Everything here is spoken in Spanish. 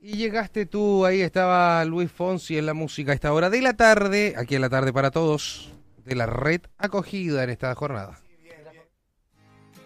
Y llegaste tú, ahí estaba Luis Fonsi en la música a esta hora de la tarde, aquí en la tarde para todos, de la red acogida en esta jornada.